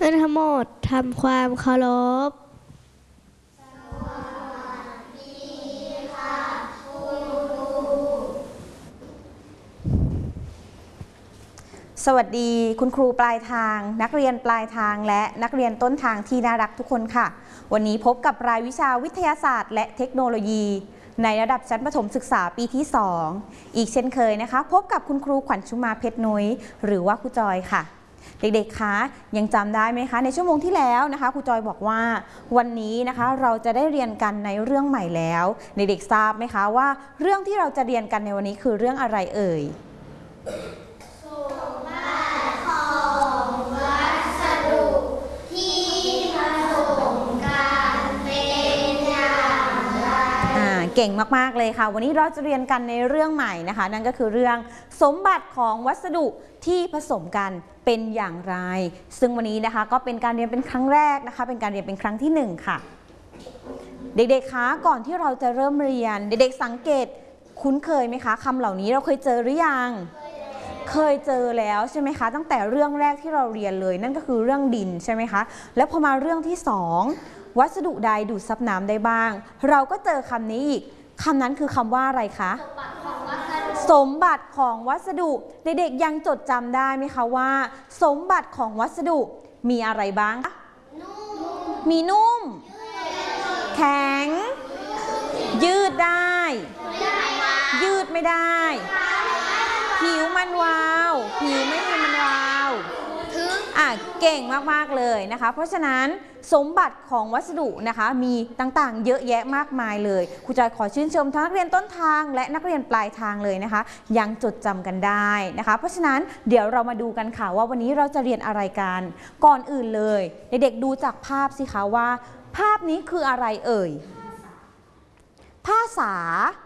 พื่อนทั้งหมดทำความเคารพสวัสดีคุณครูปลายทางนักเรียนปลายทางและนักเรียนต้นทางที่น่ารักทุกคนค่ะวันนี้พบกับรายวิชาวิทยาศาสตร์และเทคโนโลยีในระดับชั้นประถมศึกษาปีที่2อีกเช่นเคยนะคะพบกับคุณครูขวัญชุมาเพชรนุ้ยหรือว่าครูจอยค่ะเด็กๆคะยังจำได้ไหมคะในชั่วโมงที่แล้วนะคะครูจอยบอกว่าวันนี้นะคะเราจะได้เรียนกันในเรื่องใหม่แล้วเด็กๆทราบไหมคะว่าเรื่องที่เราจะเรียนกันในวันนี้คือเรื่องอะไรเอ่ยเก่งมากๆเลยค่ะวันนี้เราจะเรียนกันในเรื่องใหม่นะคะนั่นก็คือเรื่องสมบัติของวัสดุที่ผสมกันเป็นอย่างไรซึ่งวันนี้นะคะก็เป็นการเรียนเป็นครั้งแรกนะคะเป็นการเรียนเป็นครั้งที่1ค่ะเด็กๆคะก่อนที่เราจะเริ่มเรียนเด็กๆสังเกตคุ้นเคยไหมคะคำเหล่านี้เราเคยเจอหรือยังเคยเจอแล้วใช่ไหมคะตั้งแต่เรื่องแรกที่เราเรียนเลยนั่นก็คือเรื่องดินใช่ไหมคะแล้วพอมาเรื่องที่2วัสดุใดดูดซับน้ำได้บ้างเราก็เจอคำนี้อีกคำนั้นคือคำว่าอะไรคะสมบัติของวัสดุเด็กๆยังจดจำได้ไหมคะว่าสมบัติของวัสดุมีอะไรบ้างมีนุ่มแข็งยืดได้ยืดไม่ได้ผิวมันวาวผิวไม่มันวาวเก่งมากๆเลยนะคะเพราะฉะนั้นสมบัติของวัสดุนะคะมีต่างๆเยอะแยะมากมายเลยครูจอยขอชื่นชมทั้งนักเรียนต้นทางและนักเรียนปลายทางเลยนะคะยังจดจำกันได้นะคะเพราะฉะนั้นเดี๋ยวเรามาดูกันค่ะว่าวันนี้เราจะเรียนอะไรกันก่อนอื่นเลยเด็กๆดูจากภาพสิคะว่าภาพนี้คืออะไรเอ่ยภาษา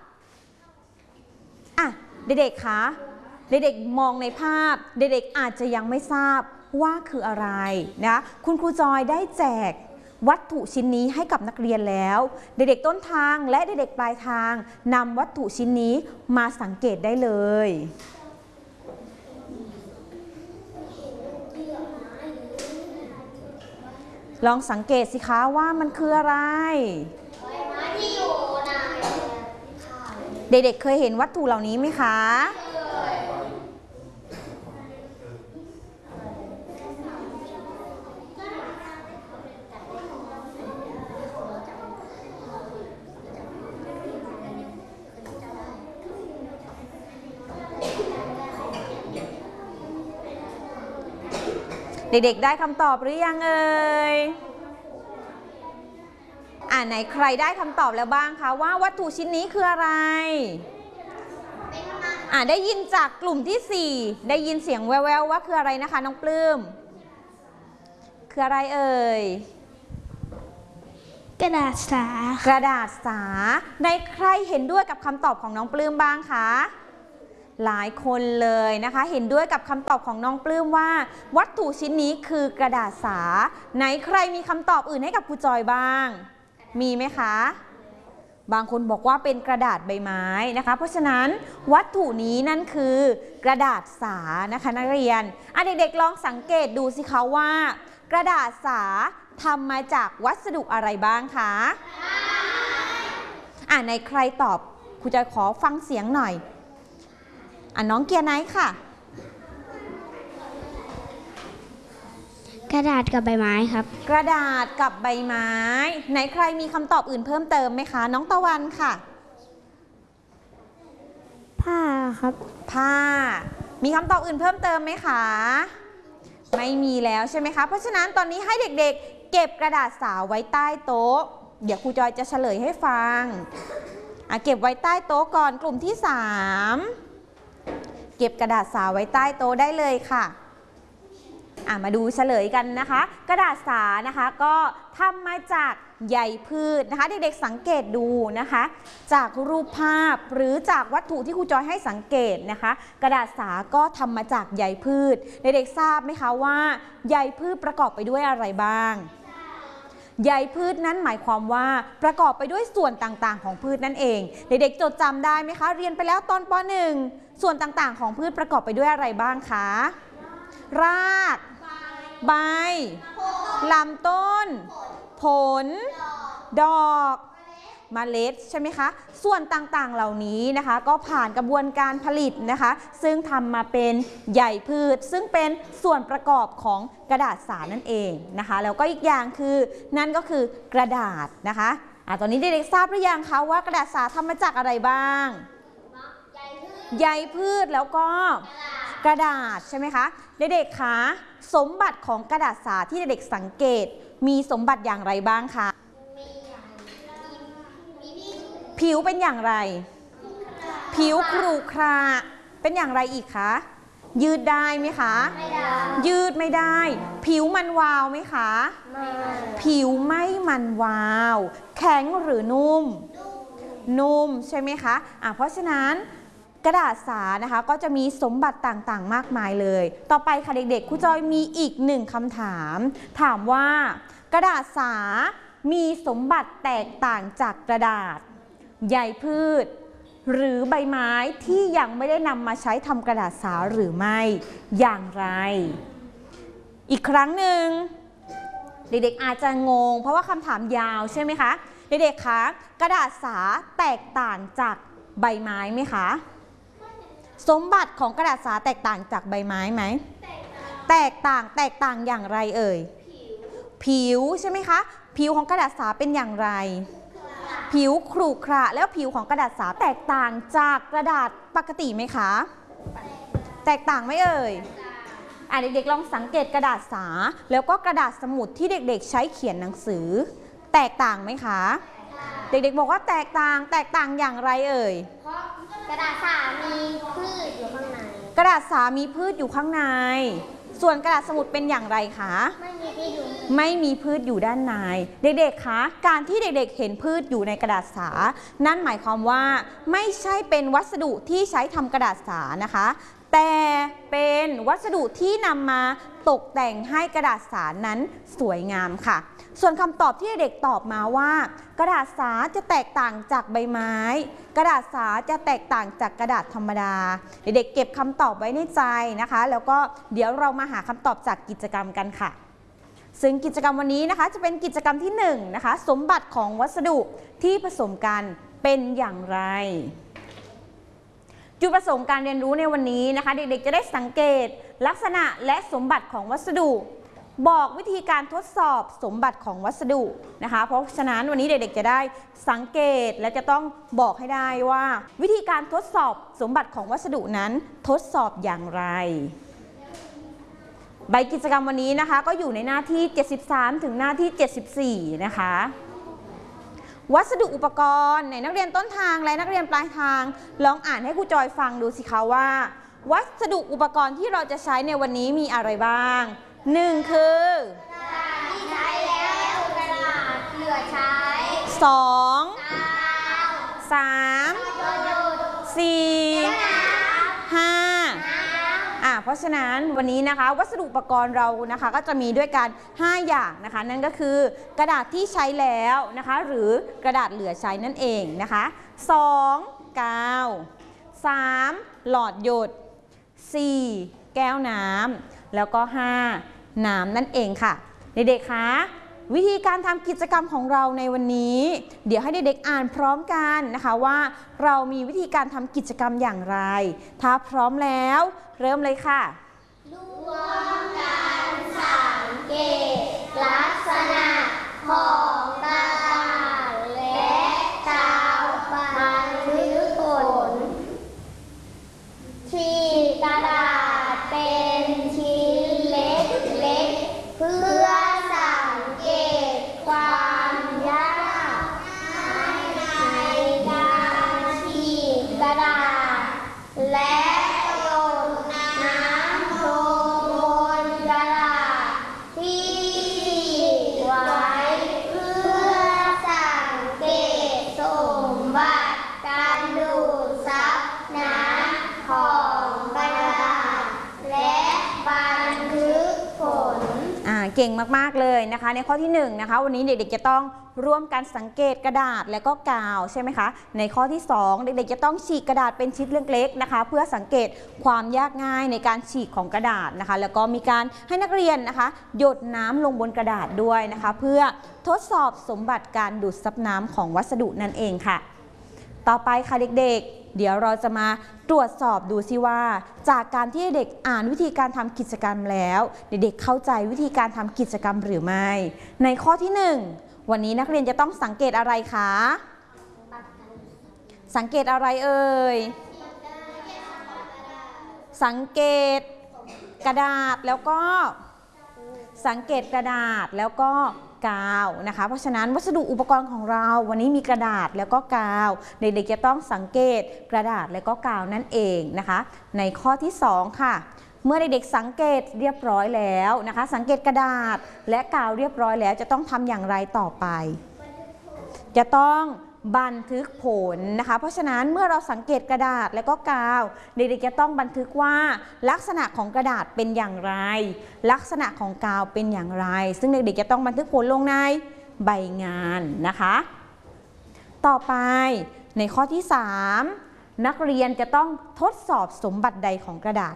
เด็กๆคะเด็กๆมองในภาพเด็กๆอาจจะยังไม่ทราบว่าคืออะไรนะคุณครูจอยได้แจกวัตถุชิ้นนี้ให้กับนักเรียนแล้วเด็กๆต้นทางและเด็กๆปลายทางนำวัตถุชิ้นนี้มาสังเกตได้เลยลองสังเกตสิคะว่ามันคืออะไรเด็กๆเคยเห็นวัตถุเหล่านี้ไหมคะเด็กๆได้คำตอบหรือยังเอ่ยไหนใครได้คำตอบแล้วบ้างคะว่าวัตถุชิ้นนี้คืออะไรได้ยินจากกลุ่มที่4ได้ยินเสียงแววๆว่าคืออะไรนะคะน้องปลื้มคืออะไรเอ่ยกระดาษสากระดาษสาในใครเห็นด้วยกับคำตอบของน้องปลื้มบ้างคะหลายคนเลยนะคะเห็นด้วยกับคำตอบของน้องปลื้มว่าวัตถุชิ้นนี้คือกระดาษสาไหนใครมีคำตอบอื่นให้กับครูจอยบ้างมีไหมคะบางคนบอกว่าเป็นกระดาษใบไม้นะคะเพราะฉะนั้นวัตถุนี้นั่นคือกระดาษสานะคะนักเรียนเด็กๆลองสังเกตดูสิคะว่ากระดาษสาทำมาจากวัสดุอะไรบ้างคะในใครตอบครูจอยขอฟังเสียงหน่อยน้องเกียร์ไนท์ค่ะกระดาษกับใบไม้ครับกระดาษกับใบไม้ไหนใครมีคำตอบอื่นเพิ่มเติมไหมคะน้องตะวันค่ะผ้าครับผ้ามีคำตอบอื่นเพิ่มเติมไหมคะไม่มีแล้วใช่ไหมคะเพราะฉะนั้นตอนนี้ให้เด็กๆเก็บกระดาษสาไว้ใต้โต๊ะเดี๋ยวครูจอยจะเฉลยให้ฟังเก็บไว้ใต้โต๊ะก่อนกลุ่มที่3เก็บกระดาษสาไว้ใต้โต๊ะได้เลยค่ะมาดูเฉลยกันนะคะกระดาษสานะคะก็ทำมาจากใยพืชนะคะเด็กๆสังเกตดูนะคะจากรูปภาพหรือจากวัตถุที่ครูจอยให้สังเกตนะคะกระดาษสาก็ทำมาจากใยพืชเด็กๆทราบไหมคะว่าใยพืชประกอบไปด้วยอะไรบ้างใยพืชนั้นหมายความว่าประกอบไปด้วยส่วนต่างๆของพืชนั่นเองเด็กๆจดจำได้ไหมคะเรียนไปแล้วตอนป.1 ส่วนต่างๆของพืชประกอบไปด้วยอะไรบ้างคะรากใบลำต้นผลดอกเมล็ดใช่ไหมคะส่วนต่างๆเหล่านี้นะคะก็ผ่านกระบวนการผลิตนะคะซึ่งทำมาเป็นใยพืชซึ่งเป็นส่วนประกอบของกระดาษสานั่นเองนะคะแล้วก็อีกอย่างคือนั่นก็คือกระดาษนะคะตอนนี้เด็กๆทราบหรือยังคะว่ากระดาษสาทำมาจากอะไรบ้างใยพืชแล้วก็กระดาษใช่ไหมคะเด็กๆคะสมบัติของกระดาษสาที่เด็กๆสังเกตมีสมบัติอย่างไรบ้างคะผิวเป็นอย่างไรผิวครุขระเป็นอย่างไรอีกคะยืดได้ไหมคะยืดไม่ได้ผิวมันวาวไหมคะผิวไม่มันวาวแข็งหรือนุ่มใช่ไหมคะเพราะฉะนั้นกระดาษสานะคะก็จะมีสมบัติต่างๆมากมายเลยต่อไปค่ะเด็กๆครูจอยมีอีกหนึ่งคำถามถามว่ากระดาษสามีสมบัติแตกต่างจากกระดาษใยพืชหรือใบไม้ที่ยังไม่ได้นำมาใช้ทำกระดาษสาหรือไม่อย่างไรอีกครั้งหนึ่งเด็กๆอาจจะงงเพราะว่าคำถามยาวใช่ไหมคะเด็กๆคะกระดาษสาแตกต่างจากใบไม้ไหมคะสมบัติของกระดาษสาแตกต่างจากใบไม้ไหมแตกต่างอย่างไรเอ่ยผิวใช่ไหมคะผิวของกระดาษสาเป็นอย่างไรผิวขรุขระแล้วผิวของกระดาษสาแตกต่างจากกระดาษปกติไหมคะแตกต่างไหมเอ่ยเด็กๆลองสังเกตกระดาษสาแล้วก็กระดาษสมุดที่เด็กๆใช้เขียนหนังสือแตกต่างไหมคะเด็กๆบอกว่าแตกต่างอย่างไรเอ่ยเพราะกระดาษสามีพืชอยู่ข้างในกระดาษสามีพืชอยู่ข้างในส่วนกระดาษสมุดเป็นอย่างไรคะไม่มีพืชอยู่ด้านในเด็กๆคะการที่เด็กๆเห็นพืชอยู่ในกระดาษสานั่นหมายความว่าไม่ใช่เป็นวัสดุที่ใช้ทำกระดาษสานะคะแต่เป็นวัสดุที่นำมาตกแต่งให้กระดาษสานั้นสวยงามค่ะส่วนคำตอบที่เด็กตอบมาว่ากระดาษสาจะแตกต่างจากใบไม้กระดาษสาจะแตกต่างจากกระดาษธรรมดาเด็กๆเก็บคำตอบไว้ในใจนะคะแล้วก็เดี๋ยวเรามาหาคำตอบจากกิจกรรมกันค่ะซึ่งกิจกรรมวันนี้นะคะจะเป็นกิจกรรมที่1นะคะสมบัติของวัสดุที่ผสมกันเป็นอย่างไรจุดประสงค์การเรียนรู้ในวันนี้นะคะเด็กๆจะได้สังเกตลักษณะและสมบัติของวัสดุบอกวิธีการทดสอบสมบัติของวัสดุนะคะเพราะฉะนั้นวันนี้เด็กๆจะได้สังเกตและจะต้องบอกให้ได้ว่าวิธีการทดสอบสมบัติของวัสดุนั้นทดสอบอย่างไรใบกิจกรรมวันนี้นะคะก็อยู่ในหน้าที่73ถึงหน้าที่74นะคะวัสดุอุปกรณ์ในนักเรียนต้นทางและนักเรียนปลายทางลองอ่านให้ครูจอยฟังดูสิคะว่าวัสดุอุปกรณ์ที่เราจะใช้ในวันนี้มีอะไรบ้าง1คือกระดาษที่ใช้แล้วกระดาษเหลือใช้2 3 4 5เพราะฉะนั้นวันนี้นะคะวัสดุอุปกรณ์เรานะคะก็จะมีด้วยกัน5อย่างนะคะนั่นก็คือกระดาษที่ใช้แล้วนะคะหรือกระดาษเหลือใช้นั่นเองนะคะ2กาว3หลอดหยด4แก้วน้ำแล้วก็5น้ำนั่นเองค่ะเด็กๆคะวิธีการทำกิจกรรมของเราในวันนี้เดี๋ยวให้เด็กๆอ่านพร้อมกันนะคะว่าเรามีวิธีการทำกิจกรรมอย่างไรถ้าพร้อมแล้วเริ่มเลยค่ะร่วมกันสังเกตลักษณะของกระดาษและกาวบันทึกผลที่กระดาษเป็นชิ้นเล็กๆเพื่อสังเกตความยากในการฉีกกระดาษและหยดน้ำลงบนเก่งมากๆเลยนะคะในข้อที่1นะคะวันนี้เด็กๆจะต้องร่วมกันสังเกตกระดาษและก็กาวใช่ไหมคะในข้อที่2เด็กๆจะต้องฉีกกระดาษเป็นชิ้นเล็กๆนะคะเพื่อสังเกตความยากง่ายในการฉีกของกระดาษนะคะแล้วก็มีการให้นักเรียนนะคะหยดน้ำลงบนกระดาษด้วยนะคะเพื่อทดสอบสมบัติการดูดซับน้ำของวัสดุนั่นเองค่ะต่อไปค่ะเด็กๆเดี๋ยวเราจะมาตรวจสอบดูซิว่าจากการที่เด็กอ่านวิธีการทำกิจกรรมแล้วเด็กๆเข้าใจวิธีการทำกิจกรรมหรือไม่ในข้อที่1วันนี้นักเรียนจะต้องสังเกตอะไรคะสังเกตอะไรเอ่ยสังเกตกระดาษแล้วก็สังเกตกระดาษแล้วก็กาวนะคะเพราะฉะนั้นวัสดุอุปกรณ์ของเราวันนี้มีกระดาษแล้วก็กาวเด็กๆจะต้องสังเกตกระดาษแล้วก็กาวนั่นเองนะคะในข้อที่2ค่ะเมื่อเด็กๆสังเกตเรียบร้อยแล้วนะคะสังเกตกระดาษและกาวเรียบร้อยแล้วจะต้องทำอย่างไรต่อไปจะต้องบันทึกผลนะคะเพราะฉะนั้นเมื่อเราสังเกตกระดาษและก็กาวเด็กๆจะต้องบันทึกว่าลักษณะของกระดาษเป็นอย่างไรลักษณะของกาวเป็นอย่างไรซึ่งเด็กๆจะต้องบันทึกผลลงในใบงานนะคะต่อไปในข้อที่3นักเรียนจะต้องทดสอบสมบัติใดของกระดาษ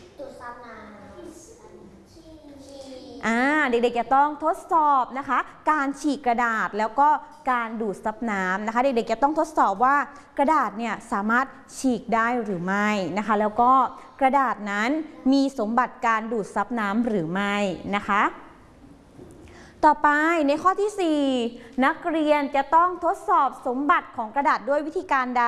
เด็กๆจะต้องทดสอบนะคะการฉีกกระดาษแล้วก็การดูดซับน้ำนะคะเด็กๆจะต้องทดสอบว่ากระดาษเนี่ยสามารถฉีกได้หรือไม่นะคะแล้วก็กระดาษนั้นมีสมบัติการดูดซับน้ำหรือไม่นะคะต่อไปในข้อที่4นักเรียนจะต้องทดสอบสมบัติของกระดาษด้วยวิธีการใด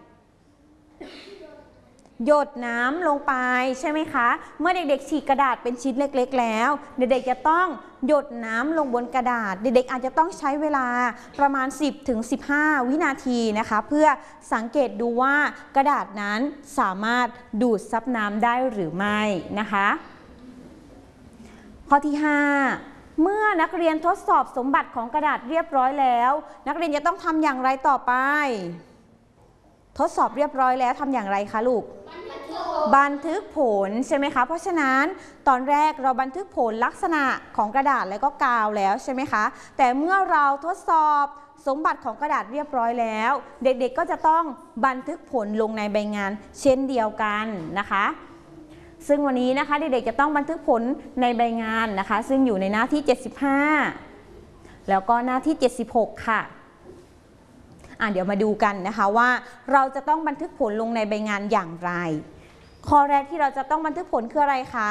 หยดน้ำลงไปใช่ไหมคะเมื่อเด็กๆฉีกกระดาษเป็นชิ้นเล็กๆแล้วเด็กๆจะต้องหยดน้ำลงบนกระดาษเด็กๆอาจจะต้องใช้เวลาประมาณ10-15 วินาทีนะคะเพื่อสังเกตดูว่ากระดาษนั้นสามารถดูดซับน้ำได้หรือไม่นะคะข้อที่5เมื่อนักเรียนทดสอบสมบัติของกระดาษเรียบร้อยแล้วนักเรียนจะต้องทำอย่างไรต่อไปทดสอบเรียบร้อยแล้วทำอย่างไรคะลูกบันทึกผลใช่ไหมคะเพราะฉะนั้นตอนแรกเราบันทึกผลลักษณะของกระดาษแล้วก็กาวแล้วใช่ไหมคะแต่เมื่อเราทดสอบสมบัติของกระดาษเรียบร้อยแล้วเด็กๆก็จะต้องบันทึกผลลงในใบงานเช่นเดียวกันนะคะซึ่งวันนี้นะคะเด็กๆจะต้องบันทึกผลในใบงานนะคะซึ่งอยู่ในหน้าที่75แล้วก็หน้าที่76ค่ะเดี๋ยวมาดูกันนะคะว่าเราจะต้องบันทึกผลลงในใบงานอย่างไรข้อแรกที่เราจะต้องบันทึกผลคืออะไรคะ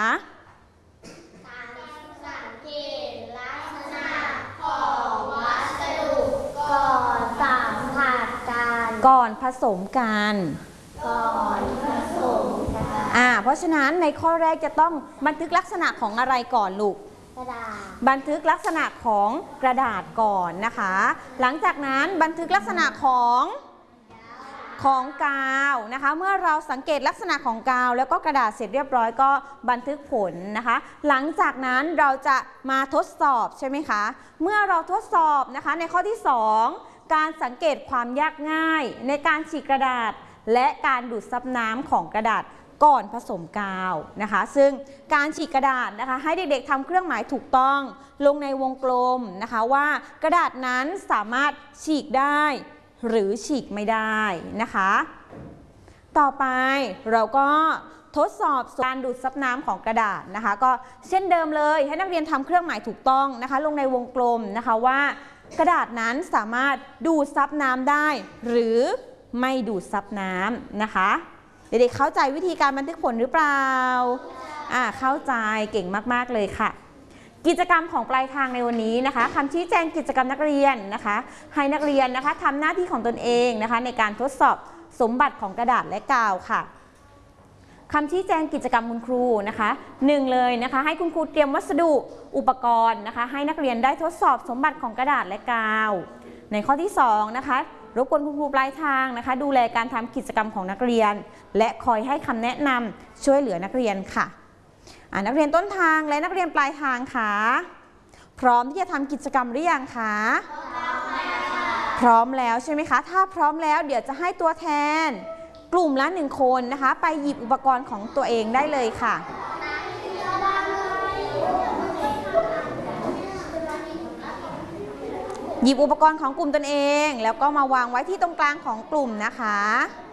สังเกตลักษณะของวัสดุก่อนสัมผัสกันก่อนผสมกันเพราะฉะนั้นในข้อแรกจะต้องบันทึกลักษณะของอะไรก่อนลูกบันทึกลักษณะของกระดาษก่อนนะคะหลังจากนั้นบันทึกลักษณะของกาวนะคะเมื่อเราสังเกตลักษณะของกาวแล้วก็กระดาษเสร็จเรียบร้อยก็บันทึกผลนะคะหลังจากนั้นเราจะมาทดสอบใช่ไหมคะเมื่อเราทดสอบนะคะในข้อที่2การสังเกตความยากง่ายในการฉีกกระดาษและการดูดซับน้ำของกระดาษก่อนผสมกาวนะคะซึ่งการฉีกกระดาษนะคะให้เด็กๆทำเครื่องหมายถูกต้องลงในวงกลมนะคะว่ากระดาษนั้นสามารถฉีกได้หรือฉีกไม่ได้นะคะต่อไปเราก็ทดสอบการดูดซับน้ำของกระดาษนะคะก็เช่นเดิมเลยให้นักเรียนทำเครื่องหมายถูกต้องนะคะลงในวงกลมนะคะว่ากระดาษนั้นสามารถดูดซับน้ำได้หรือไม่ดูดซับน้ำนะคะเด็กๆเข้าใจวิธีการบันทึกผลหรือเปล่าเข้าใจเก่งมากๆเลยค่ะกิจกรรมของปลายทางในวันนี้นะคะคำชี้แจงกิจกรรมนักเรียนนะคะให้นักเรียนนะคะทำหน้าที่ของตนเองนะคะในการทดสอบสมบัติของกระดาษและกาวค่ะคำชี้แจงกิจกรรมคุณครูนะคะ1เลยนะคะให้คุณครูเตรียมวัสดุอุปกรณ์นะคะให้นักเรียนได้ทดสอบสมบัติของกระดาษและกาวในข้อที่2นะคะรบกวนคุณครูปลายทางนะคะดูแลการทำกิจกรรมของนักเรียนและคอยให้คำแนะนำช่วยเหลือนักเรียนค่ะนักเรียนต้นทางและนักเรียนปลายทางค่ะพร้อมที่จะทำกิจกรรมหรือยังคะพร้อมแล้วใช่ไหมคะถ้าพร้อมแล้วเดี๋ยวจะให้ตัวแทนกลุ่มละ1คนนะคะไปหยิบอุปกรณ์ของตัวเองได้เลยค่ะหยิบอุปกรณ์ของกลุ่มตนเองแล้วก็มาวางไว้ที่ตรงกลางของกลุ่มนะคะ